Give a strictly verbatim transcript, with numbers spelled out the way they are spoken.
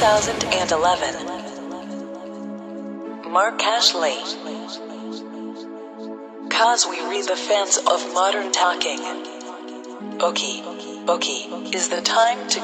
thousand eleven. Mark Ashley. Cause we read the fans of modern talking. Okay, okay, is the time to